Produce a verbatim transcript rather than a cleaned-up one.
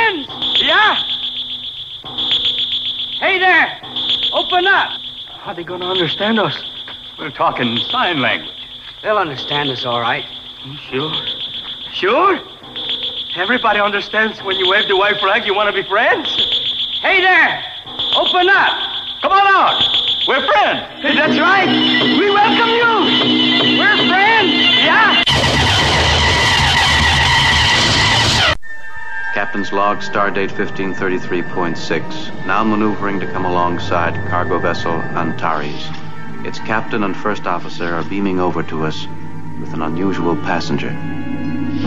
friends! Yeah? Hey there! Open up! How are they going to understand us? We're talking sign language. They'll understand us all right. Sure. Sure? Everybody understands when you wave the white flag, you want to be friends? Hey there! Open up! Come on out! We're friends! Hey, that's right! We welcome you! We're friends! Yeah? Captain's log, stardate fifteen thirty-three point six. Now maneuvering to come alongside cargo vessel Antares. Its captain and first officer are beaming over to us with an unusual passenger.